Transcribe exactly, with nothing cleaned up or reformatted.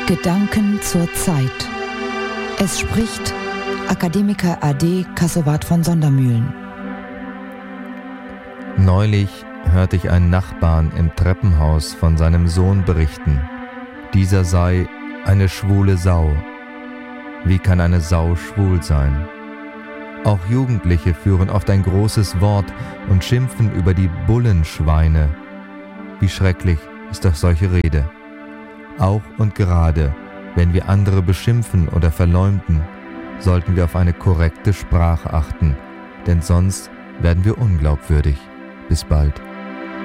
Gedanken zur Zeit. Es spricht Akademiker A D Kassowat von Sondermühlen. Neulich hörte ich einen Nachbarn im Treppenhaus von seinem Sohn berichten. Dieser sei eine schwule Sau. Wie kann eine Sau schwul sein? Auch Jugendliche führen oft ein großes Wort und schimpfen über die Bullenschweine. Wie schrecklich ist doch solche Rede. Auch und gerade, wenn wir andere beschimpfen oder verleumden, sollten wir auf eine korrekte Sprache achten, denn sonst werden wir unglaubwürdig. Bis bald.